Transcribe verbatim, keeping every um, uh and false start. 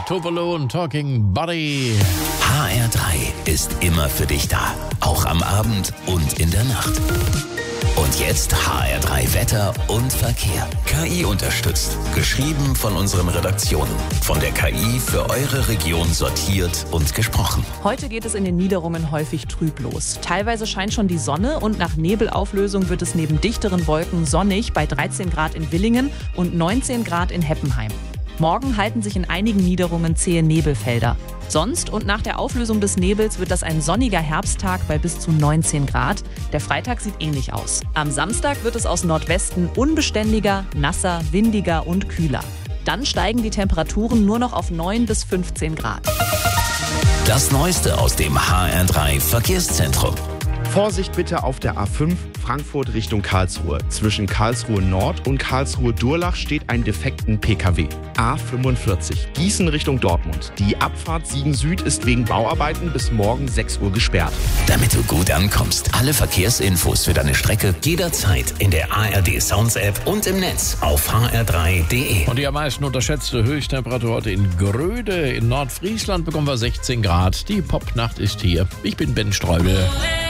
Tupelo und Talking Buddy. H R drei ist immer für dich da. Auch am Abend und in der Nacht. Und jetzt H R drei Wetter und Verkehr. K I unterstützt. Geschrieben von unseren Redaktionen. Von der K I für eure Region sortiert und gesprochen. Heute geht es in den Niederungen häufig trüb los. Teilweise scheint schon die Sonne und nach Nebelauflösung wird es neben dichteren Wolken sonnig bei dreizehn Grad in Villingen und neunzehn Grad in Heppenheim. Morgen halten sich in einigen Niederungen zähe Nebelfelder. Sonst und nach der Auflösung des Nebels wird das ein sonniger Herbsttag bei bis zu neunzehn Grad. Der Freitag sieht ähnlich aus. Am Samstag wird es aus Nordwesten unbeständiger, nasser, windiger und kühler. Dann steigen die Temperaturen nur noch auf neun bis fünfzehn Grad. Das Neueste aus dem H R drei Verkehrszentrum. Vorsicht bitte auf der A fünf Frankfurt Richtung Karlsruhe. Zwischen Karlsruhe Nord und Karlsruhe Durlach steht ein defekten P K W. A fünfundvierzig Gießen Richtung Dortmund. Die Abfahrt Siegen Süd ist wegen Bauarbeiten bis morgen sechs Uhr gesperrt. Damit du gut ankommst. Alle Verkehrsinfos für deine Strecke jederzeit in der A R D Sounds App und im Netz auf h r drei punkt d e. Und die am meisten unterschätzte Höchsttemperatur heute in Gröde. In Nordfriesland bekommen wir sechzehn Grad. Die Popnacht ist hier. Ich bin Ben Streubel.